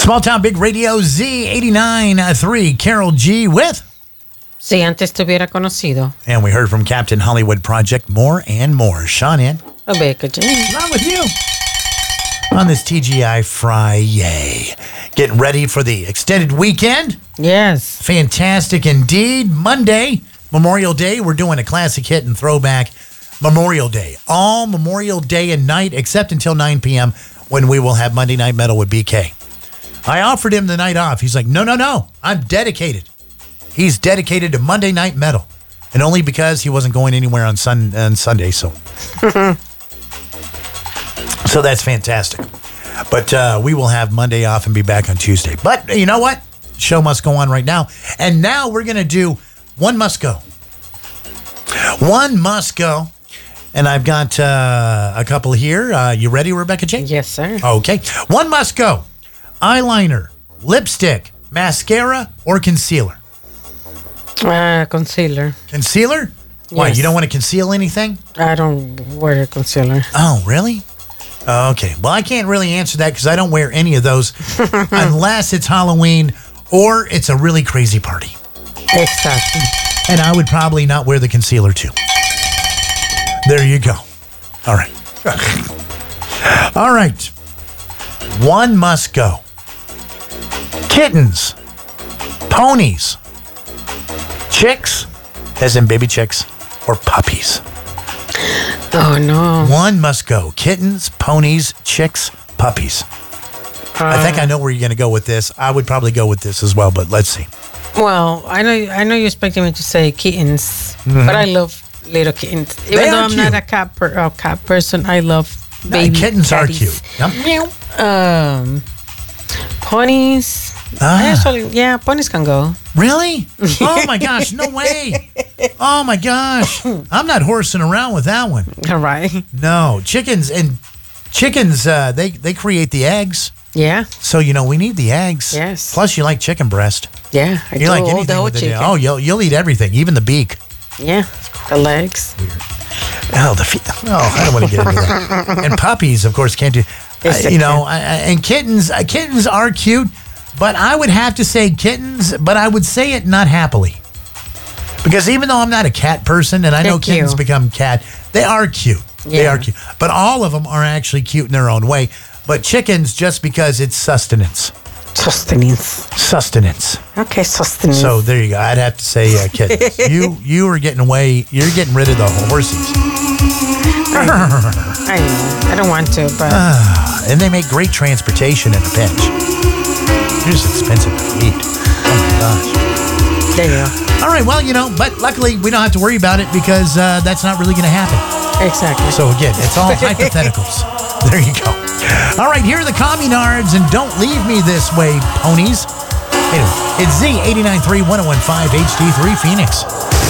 Small Town Big Radio Z89.3, Carol G with... Si antes te hubiera conocido. And we heard from Captain Hollywood Project, More and More. Sean in. Rebecca James. Along with you. On this TGI Friday. Getting ready for the extended weekend. Yes. Fantastic indeed. Monday, Memorial Day, we're doing a classic hit and throwback Memorial Day. All Memorial Day and night, except until 9 p.m. when we will have Monday Night Metal with BK. I offered him the night off. He's like, no. I'm dedicated. He's dedicated to Monday Night Metal. And only because he wasn't going anywhere on Sunday, so. So that's fantastic. But we will have Monday off and be back on Tuesday. But you know what? Show must go on right now. And now we're going to do One Must Go. One Must Go. And I've got a couple here. You ready, Rebecca J? Yes, sir. Okay. One Must Go. Eyeliner, lipstick, mascara, or concealer? Concealer. Concealer? Why, Yes. you don't want to conceal anything? I don't wear concealer. Oh, really? Okay. Well, I can't really answer that because I don't wear any of those unless it's Halloween or it's a really crazy party. Exactly. And I would probably not wear the concealer too. There you go. All right. All right. One must go. Kittens, ponies, chicks, as in baby chicks, or puppies. Oh, no. One must go. Kittens, ponies, chicks, puppies. I think I know where you're going to go with this. I would probably go with this as well, but let's see. Well, I know you're expecting me to say kittens, but I love little kittens. Even though I'm not a cat person, I love baby kittens catties. are cute. Yep. Ponies. Ponies can go. Really? Oh my gosh, no way. Oh my gosh. I'm not horsing around with that one. All right. No, chickens, they create the eggs. Yeah. So, we need the eggs. Yes. Plus, you like chicken breast. Yeah. I You like do all anything the whole with it. chicken. Oh, you'll eat everything, even the beak. Yeah. The legs. Weird. Oh, the feet. Oh, I don't want to get into that. And puppies, of course, can't do. And kittens are cute, but I would have to say kittens, but I would say it not happily. Because even though I'm not a cat person, and I know They're kittens cute. become cat, they are cute. They are cute. But all of them are actually cute in their own way. But chickens, just because it's sustenance. Sustenance. Okay, sustenance. So there you go. I'd have to say kittens. You're getting rid of the horses. I know. I don't want to, but And they make great transportation in a pinch. They're just expensive to feed. Oh my gosh. there you go. All right, well, but luckily we don't have to worry about it because that's not really going to happen. Exactly. So again, it's all hypotheticals. There you go. All right, here are the Communards, and don't leave me this way, ponies. Anyway, it's Z89.3 1015 HD3 Phoenix.